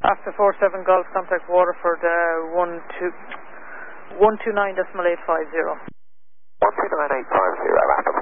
After 47 Golf, contact Waterford 129.850. 129.850, after